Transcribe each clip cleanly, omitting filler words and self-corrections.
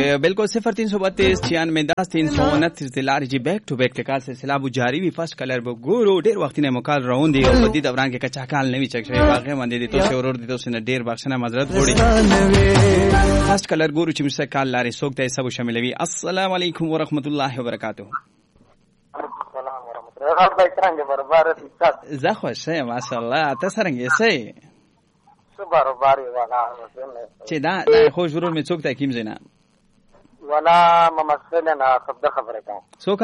बिल्कुल 0332 96 329 दिलार जी back to back ټکال سلسله بو جاری وی فرست کلر بو ګورو ډیر وخت نه مکال روان دی او بدی دوران کې کچا کال نوی چک شوی واقع باندې دي تو شورور دي تو سن ډیر بخښنه معذرت غوړي فرست کلر ګورو چې مشه کال لاري سوک ته سبو شاملوي. السلام علیکم ورحمت الله وبرکاتہ. السلام ورحمت الله وبرکاتہ. برابر زه خوښه ماشاءالله. تاسو څنګه یې؟ برابر والا چې دا خو ضرور می څوک ته کیم زینا ولا ممثلنا صفدر خبره کوم. څوک؟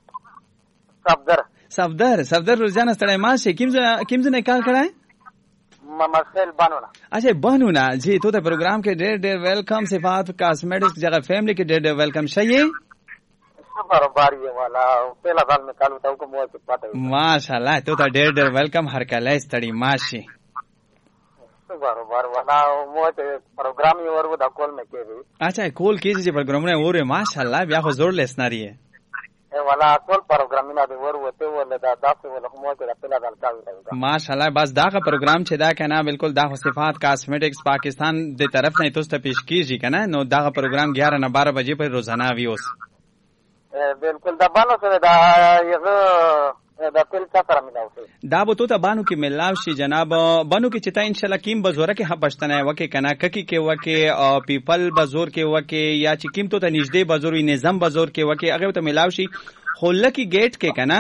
صفدر روزانه ستړی ماشه کیم زنه کال کړای ممثل بانونا. اچھا بانونا جی تو ته پروگرام کې ډېر ویلکم. صفات کاسمیټکس جگہ فیملی کې ډېر ویلکم شایې. برابر والا پہلا سال میں کالو تاو کو مو سے پاتہ ماشاءاللہ تو ته ډېر ویلکم هر کله ستړی ماشه. برابر والا مو ته پروگرام یې ورو دا کول مې کوي. اچھا کول کیږي چې پروګرامونه وره ماشاءالله بیا خو زور لسناری والا ټول پروګرامونه دی ورو ته ول دا تاسو ول مو ته خپل ځل کاوه ماشاءالله. بس دا پروګرام چې دا کنه بالکل دا صفات کاسمیټکس پاکستان د طرف نه تاسو ته پیش کیږي کنه نو دا پروګرام 11 نه 12 بجې پر روزانه وی اوس بالکل دا بانو سره دا یغه دا تل څه سره ملاوي دا به ته بانو کې ملاو شي جناب. بانو کې چتا ان شاء الله کیم بزوره کې حبشتنه وکي کنه ککی کې وکي او پیپل بزور کې وکي یا چې کیم ته نږدې بزوري نظام بزور کې وکي هغه ته ملاو شي. خو لکی گیټ کې کنه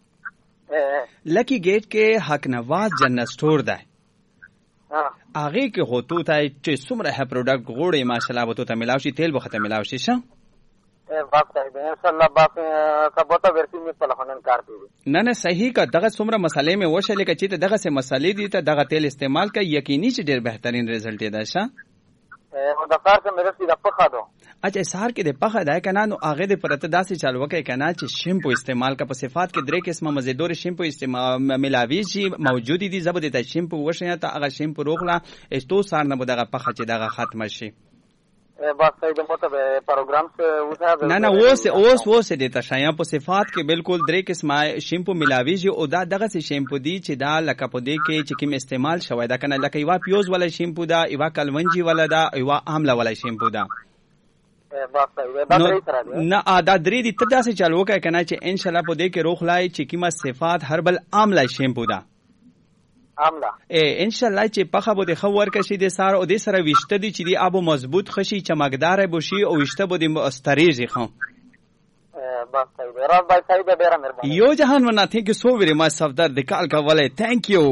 لکی گیټ کې حق نواز جنت سٹور ده هغه کې هو ته چې څومره هه پروډکټ غوړې ماشاءالله به ته ملاو شي. تیل به ختم ملاو شي شه बात सही है इंशाल्लाह बात सबोता वर्सी में पलखनन कार दी نه صحیح کا دغه څومره مسالې مې وشه لکه چې دغه سه مسالې دي ته دغه تیل استعمال کا یقیني چې ډیر بهترین رزلټ دی شه. او د کار څخه مې رسید په خادو اچھا سار کې د پخه ده کنه نو هغه د پرته داسې چالو وکي کنه چې شیمپو استعمال کا په صفات کې درې قسمه مزیدور شیمپو استعمال ملاوي شي موجود دي زبر د شیمپو وشه ته هغه شیمپو روغلا استو سار نه دغه پخه چې دغه ختم شي. بس صحیح د مطلب پروګرام سے وځه نه اوس د تشایع په صفات کې بالکل درې قسمه شیمپو ملاوي شي او دا دغه شیمپو دی چې دا لکه په دې کې چې کوم استعمال شوی دا کنه لکه یو پیوز ولا شیمپو دا یو کلونجی ولا دا یو عامله ولا شیمپو دا بس صحیح دا درې سره دی نه دا درې دي ته داسې چالو وکای کنه چې ان شاء الله په دې کې روخلای چې کومه صفات هربل عامله شیمپو دا عامله ان شاء الله چې پخه بده خور کشي د سار او د سره وشته دي چې دی ابو مضبوط خشي چمکدار بوشي او وشته بده مستریزي خو بس صحیح راز بھائی صحیح ډیره مهرباني یو جهان ونا ثانک یو سو ویری مچ صفدر د کال کا ولې ثانک یو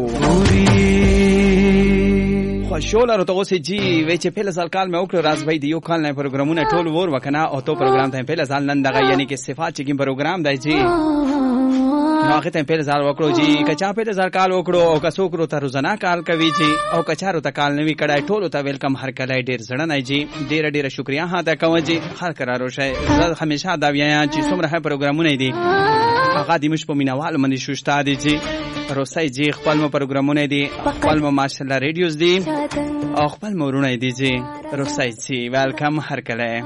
خوشاله راته اوسې جی وې چې په لزال کال مې وکړ راز بھائی دی یو کال نه پروګرامونه ټول ور وکنه او تو پروګرام ته په لزال نن دغه یعنی کې صفات چې کوم پروګرام دی جی نو هغه ته په لزال وکړو جی کچا په لزال کال وکړو او کڅو کړو ته روزانه کال کوي جی او کچارو ته کال نوي کړای ټول ته ویلکم هر کله ډیر زړه نه جی ډیر شکریا ها دا کوم جی هر قرارو شي زه همیشه دا ویایم چې څومره پروګرامونه دي هغه د مش په مینوال باندې شوشتا دي جی روسای جی خپل مو پروګرامونه دي خپل مو ماشاءالله ریډیوز دي او خپل مورونه دي جی روسای جی ویلکم هر کله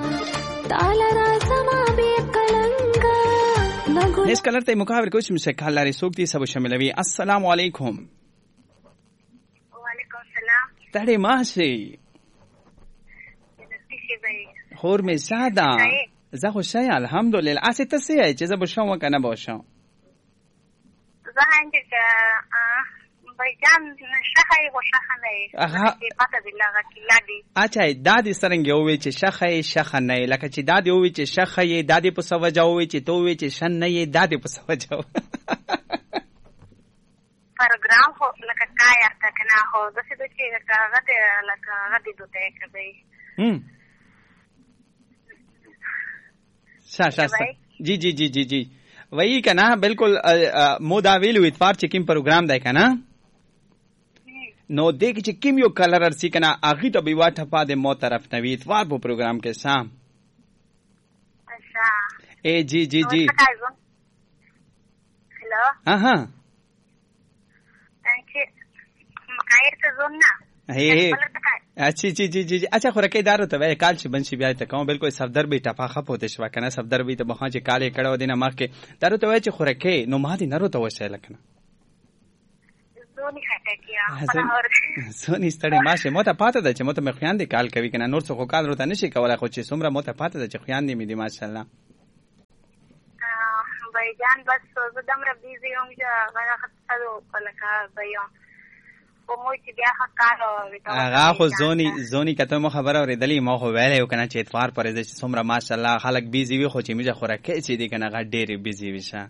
اس کلر ته مقابل کوم څه کال لري سوق دي سبو شاملوي. السلام علیکم. وعلیکم السلام. تړې ماشي خور می ساده زه خوشای الحمدلله. اسی ته سي چې زه بشم کنه باشم زه هنګه بایجان شخای و شخنه پته دی لغه کلادي. اچھا دادی سرنګ وی چې شخنه لکه چې دادی وی چې شخې دادی په سوجا وی چې تو وی چې شن نه دادی په سوجا پروګرام هو لکه کایا تکنا هو د څه د چې هغه لکه غدي دوته کوي شا جی وہی کنا بالکل موداویل و اتفاق چې کوم پروګرام دی کنه نو دیکھ چې کوم یو کلر ارسی کنه اغه ته بیوا ټپا د مو طرف نوی اتوار په پروګرام کې شام. اچھا اے جی هلو اها انکه مکایر ته زون نه هي اچھی اچھا خورکې دارو ته وای کال چې بنشي بیا ته کوم بالکل صفدر به ټپا خپ هوته شو کنه صفدر به ته بخا چې کالې کړه ودینه مخ کې دارو ته وای چې خورکې نو ما دي نرو ته وشه لکنه زونی خټکیا زونی ستړي ماشه مو ته پاته ده چې مو ته مخیان دي کال کوي کنه نور څه کال وروته نشي کولای خو چې څومره مو ته پاته ده چې خیان دي مې دي ماشاءالله بایجان بس زه دمره بیزی یم چې غواړم خاطر کولای بیا کومو چې بیا کارو هغه خو زونی کته مو خبره اوریدلې مو خو ویلې کنه چې اتوار پرې د څومره ماشاءالله خلک بیزی وي خو چې میجه خوراکې چې دي کنه غا ډېری بیزی وشه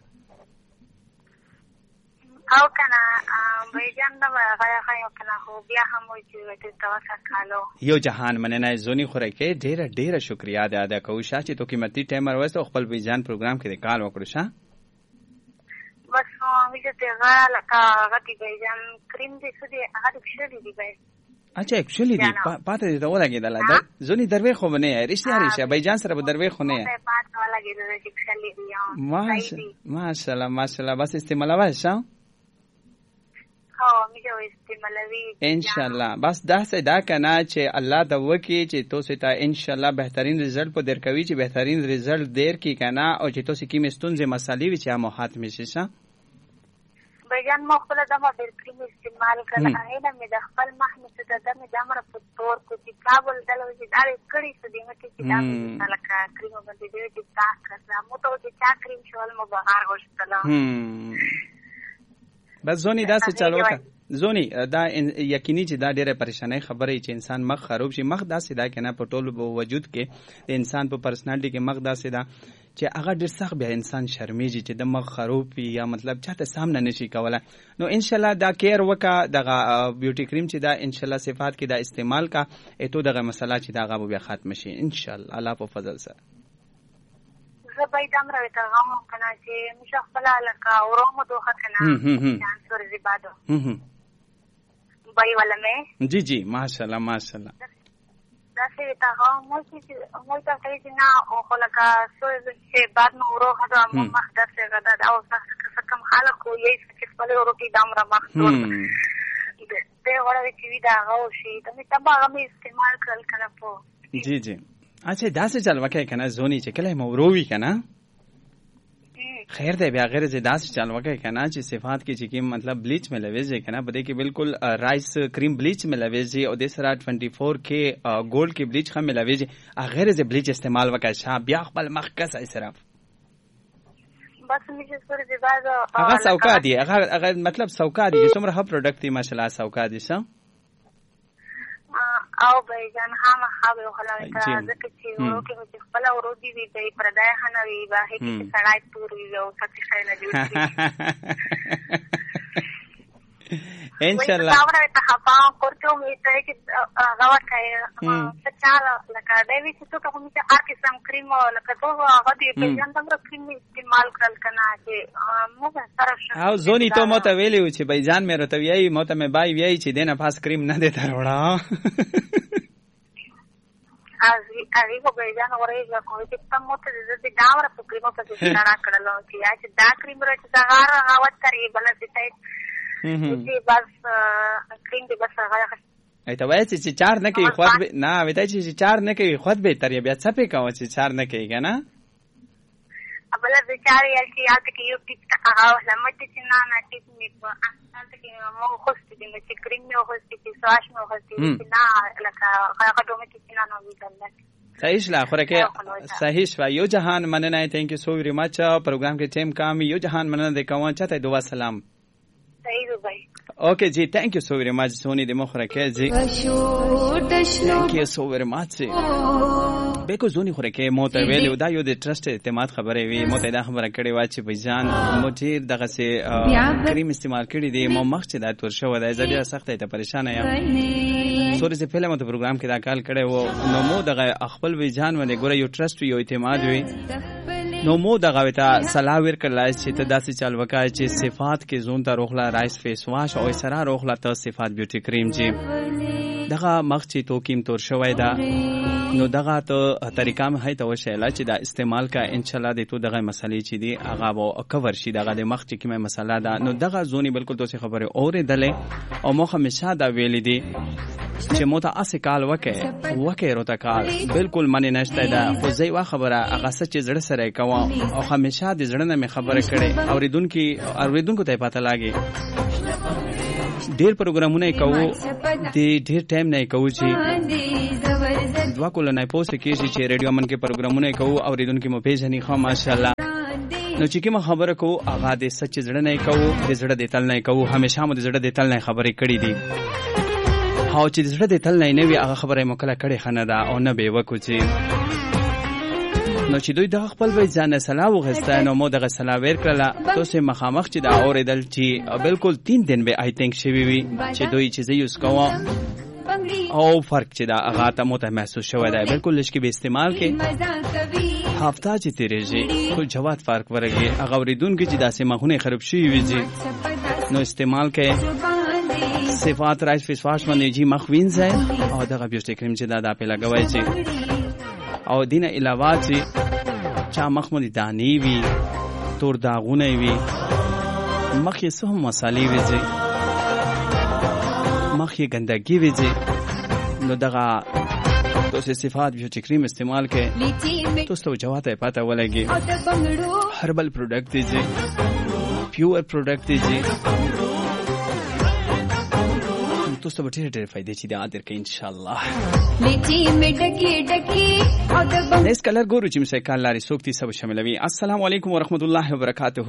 او کنه بایجان دا غواړم کنه خو بیا هم چې تاسو کالو یو جهان مننه زونی خوراکې ډېر شکریا ادا کوم چې تو قیمتي ټایم ورسته خپل بایجان پروګرام کې د کال وکړو شه بس مجھے تیغال کا غتی بایجان کریم دې څه دې هغه څه دې بای اچھا ایکچولی دې پاته دې ته ولګیدل زونی دروي خو نه رښتیا بایجان سره به دروي خو نه پاته ولګیدل چې څه دې ماشاءالله بس استعمالوي شه میجه استعمالوي ان شاء الله بس دا کنه چې الله د وکی چې تاسو ته ان شاء الله بهترین رزلټ په درکوي چې بهترین رزلټ دیر کی کنه او چې تاسو کې مستونزه مسالې وي چې هم خاتمه شي شه بایجان مو خپل دمه ډېر کریم استعمال کړه نه مې د خپل محمد ته دمه دمره په تور کو چې کابل دلو چې دا کړي څه دی مته چې دا لکه کریم باندې دې چې تاسو کړه مو ته چې چا کریم شول مو بهار غوښتل بس زونی دا څه چالو کا زونی دا یقیني چې دا ډېره پریشانای خبره چې انسان مخ خراب شي مخ دا سیدا کنه په ټولو وجود کې د انسان په پرسنالټي کې مخ دا سیدا چې هغه ډېر سخت بیا انسان شرمېږي چې د مخ خراب وي یا مطلب چاته سامنے نشي کولای نو ان شاء الله دا کیر وکا دغه بیوټي کریم چې دا ان شاء الله صفات کې دا استعمال کا اته دغه مسله چې دا غو بیا ختم شي ان شاء الله الله په فضل سره بایدام راوي ته غو کنه چې مشخصه لکه اورومو دوه کنه چانسور زیبادو بای ولا مې جی ماشاءالله دا څه ته غو مو ته چې نه او لکه سوې چې بعد نو اوروه دا مخ درته غدا او څه کم خلکو یې چې خپل اوروتي دام را مخته دې وړه چې دا غو شي ته مې تبا مې استعمال کړل کنه په جی اچھا دا څه چل وکای کنه زونی چې کله موروي کنه خیر دی بیا غیر زه داس چل وکای کنه چې صفات کې چې کی مطلب بلیچ میں لويږي کنه بده کې بالکل رائس کریم بلیچ میں لويږي او د سره 24 کې ګولډ کې بلیچ هم لويږي غیر زه بلیچ استعمال وکای شاب بیا خپل مخ کس اسراف بس مې سره دی باز هغه سوکا دی هغه مطلب سوکا دی چې څومره پروډکټ دی ماشاءالله سوکا دی څه او بایجان هم خبر خلاوي ته ځکه چې ورو کې خپل ورو دی وی په پردای خنوي به هیڅ سړای پور وی او څه څه نه جوړ ان شاء الله دا ورته خپا کوته مې ته چې غوا کوي څه چاله لکه دا وی چې څه کوم چې هر قسم کریم لکه ټول هغه دی بایجان تم کریم استعمال کړل کنه چې موږ سره او زونی ته مو ته ویلو چې بایجان مې راته ویي مو ته مې بای ویي چې دینه پاس کریم نه دیته وړا هغه په بایجان ورېږه کوم چې تم مو ته د دا ور په کریم په څیر نه کړلو چې دا کریم راځي دا غاوت کوي بل څه چې بس کریم دې بس هغه ایته وای چې چار نه کوي خود نه وای چې چار نه کوي خود به تر بیا څه په کوم چې چار نه کوي کنه ابل د چار یل چې یاد کې یو ټیپ هغه لمټ چې نه ټیپ می په انت کې مو خوست دي چې کریم مې خوست چې سواش مې خوست چې نه لکه هغه دومره چې نه نو ویل صحیح لا خوراکه صحیح شو یو جهان مننه تhank you so very much پروګرام کې ټیم کام یو جهان مننه د کوم چاته دعا سلام صحیح بھائی اوکے جی thank you so very much سونی د مخرکه جی thank you so very much بeko زونی خوراکه مو ته ویلو دا یو د ټرست اعتماد خبره وی مو ته دا خبره کړې و چې بجان مو ډیر دغه سه کریم استعمال کړی دی مو مخ چې دا تور شو دا زړه سخت ته پریشان یم سوري سے پہله مو ته پروګرام کې دا کال کړي وو نو مو دغه خپل وجدان باندې ګوره یو ټرست یو اعتماد وی نو مو دغه وتا صلاح ورکړل چې ته داسې چل وکای چې صفات کې زون ته روخلا رایس فیس واش او سره روخلا ته صفات بیوټي کریم جی دغه مخ چې تو کیم تور شوی دا نو دغه ته طریقه مې هي ته وشیله چې دا استعمال کا ان شاء الله د تو دغه مسلې چې دی هغه وو کور شي دغه د مخ چې کیمه مسله ده نو دغه زونی بالکل توسه خبره اورې دله او مخ همیشه دا ویلې دي چې مو ته اسې کال وکه روته کال بالکل منی نشته دا خو زی وا خبره هغه څه چې زړه سره کوم او همیشه د زړه نه مې خبره کړي اوریدونکو ته پته لاګي ډیر پروګرامونه کوو د ډیر ټایم نه کوو چې دوا کول نه پوسټ کیږي چې ریډیو من کې پروګرامونه کوو او ریډونکو مو پیژنې خو ماشاءالله نو چې کوم خبره کوو هغه د سچ زړه نه کوو د زړه د تل نه کوو همیشه مو د زړه د تل نه خبرې کړې دي هاو چې د زړه د تل نه وي هغه خبره مو کله کړې خنه ده او نه به وکړي نو چې دوی د خپل وای ځان سلام وغسته نو مو دغه سلام ورکړه تاسو مخامخ چې دا اوریدل چې بالکل 3 دن به آی تھنک شوی وي چې دوی چې یوز کوه او فرق چې دا هغه ته مو ته محسوس شوی دی بالکل لږ کې به استعمال کې هفته چې تیرېږي خو جواد فرق ورګي هغه اوریدونکو چې داسې مخونه خراب شي وي نو استعمال کې صفات رایس فیس واش باندې جی مخ وینځي او دغه بیوټی کریم چې دا په لګوي چې او دینه علاوه چې چا مخ مې دانی وي تور داغونه وي مخ یې سم مصالې وي مخ یې ګندګي وي نو دغه تاسو صفات بیوټی کریم استعمال کې تاسو جواته پته ولګي هربل پروډکټ دی پیور پروډکټ دی تاسو به ډېر فائدې چې دا درکې ان شاء الله لیچی می ډکی ډکی او د نس کلر ګورو چې مسه کال لري سوکتي سب شاملوي السلام علیکم ورحمت الله وبرکاته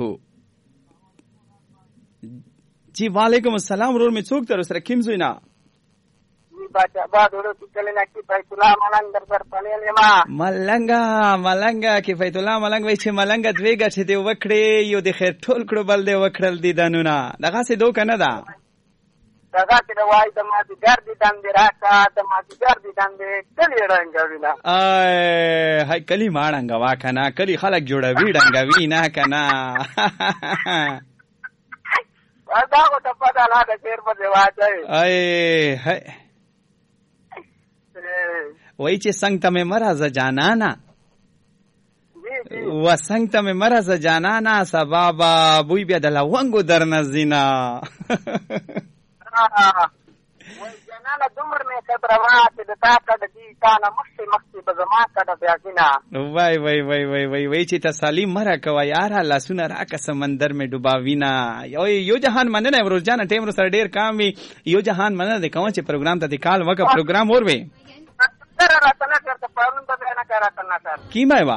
جی وعلیکم السلام ورور می څوک تر سره کیم زوینا باچا بعد ورته کلینا کی بیت الله ملنګ در پر پنیل ما ملنګا کی بیت الله ملنګ وای چې ملنګ دویګه چې دی وکړي یو د خیر ټول کړو بل دی وکړل دی دانونه دغه څه دوک نه ده دغه چې وای د ماتي ګرځي داندې راکا د ماتي ګرځي داندې کلی رنگوینا هاي کلی ماړنګ واکنه کلی خلک جوړوي ډنګوي نه کنه دا کو ته پتا لا د شیر په دیواځي هاي وای چې څنګه ته مرزه جانانا و څنګه ته مرزه جانانا سبابا بوی بیا د لونګو درنزینا وای جنانه دمر مې خبرات د تا کډ دي کانه مخې به زما کډ بیا کینا وای چې تسلیم مرا کوي یار الله سونه راکه سمندر مې ډوباوینا یو جهان مننه روزانه ټیم سره ډیر کام وي یو جهان مننه د کوم چې پروګرام ته د کال وکه پروګرام اور وي سره راتنه کرته پرون به نه کراتنه سر کیمه وا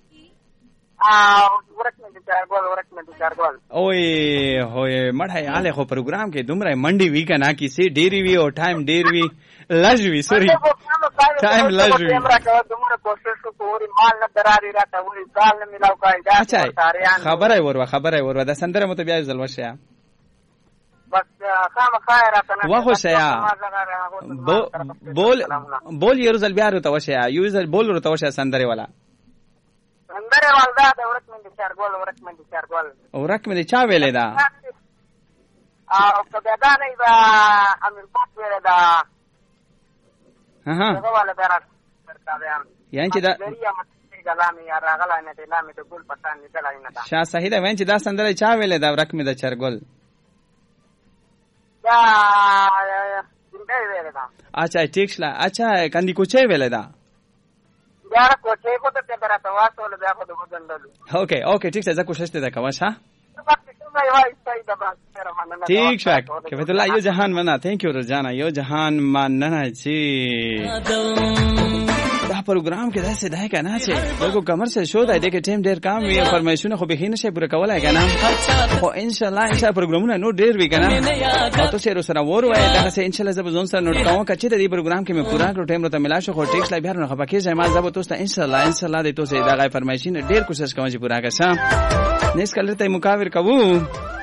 ورک مې چارګول اوه هوې مړه یاله خو پروګرام کې دومره منډي وی کنه کی سي ډيري وی او ټایم ډیر وی لږوي سوري ټایم لږوي دومره کوشش کووري مال نه دراري راته وې ځان نه ملاو کای دا خبره ورو د سندره مت بیا ځل وشه بس خام خیر راته واخو شیا بول یو ځل بیا ورته وشه یو ځل بول ورته وشه سندره والا سندره والدا د ورک مې چارګول ورک مې چا ویلې دا او کدا دا نه دا امیر پاک ویلې دا هغه والا درا ورکاوم یان چې دا غلامي یا راغلا نه دی لامه د ګل پسان نه دلای نه دا شاه صحیح دا وین چې دا سندره چا ویلې دا ورک مې د چرګول دا دې ویلې دا اچھا ٹھیک شلا اچھا کندي کوچې ویلې دا یار کوچې کو ته درته واسول بیا خو د بدندلو اوکې ٹھیک છે کوشش ته کوم ښه ٹھیک ہے کفایت الله یو جهان منا تھینک یو رجانا یو جهان ماننا چی دا پروګرام کې داسې ده کنه چې یو کمرشل شو دی کې ټیم ډیر کام وی فرمایشونه خو به نه شي پوره کولای کنه خو ان شاء الله پروګرامونه نو ډیر وی کنه او تاسو سره وروي دا چې ان شاء الله زب زون سره نوٹ کوم کچې د دې پروګرام کې مې پورا کړو ټیم ته ملا شو خو ټیکس لا بیا نه خپکه ځای ما زب تاسو ان شاء الله د تاسو دا غي فرمایشونه ډیر کوشش کوم چې پورا کړم نس کله ته مقابل کوو